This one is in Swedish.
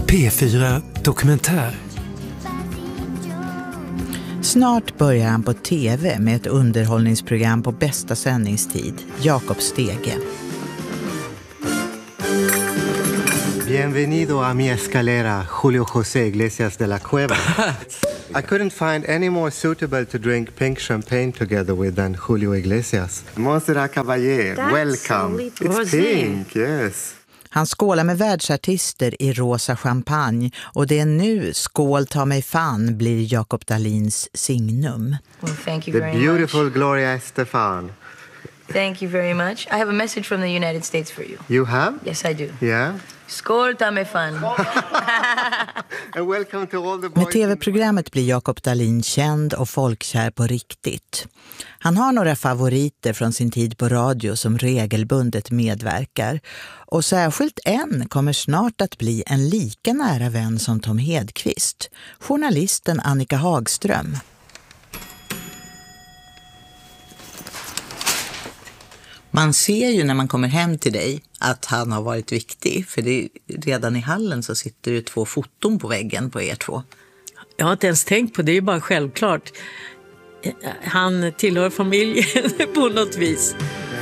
P4 Dokumentär. Snart börjar han på tv med ett underhållningsprogram på bästa sändningstid, Jakob Stege. Bienvenido a mi escalera, Julio José Iglesias de la Cueva. I couldn't find any more suitable to drink pink champagne together with than Julio Iglesias. Monserrat Caballé, welcome. It's pink, yes. Han skålar med världsartister i rosa champagne och det är nu Skål ta mig fan blir Jakob Dahlins signum. Well, thank you very much. The beautiful Gloria Estefan. Thank you very much. I have a message from the United States for you. You have? Yes, I do. Yeah. Skål ta mig fan. And welcome to all the boys. Med tv-programmet blir Jakob Dahlin känd och folkkär på riktigt. Han har några favoriter från sin tid på radio som regelbundet medverkar. Och särskilt en kommer snart att bli en lika nära vän som Tom Hedqvist. Journalisten Annika Hagström. Man ser ju när man kommer hem till dig att han har varit viktig. För redan i hallen så sitter det 2 foton på väggen på er 2. Jag har inte ens tänkt på det, är ju bara självklart. Han tillhör familjen på något vis.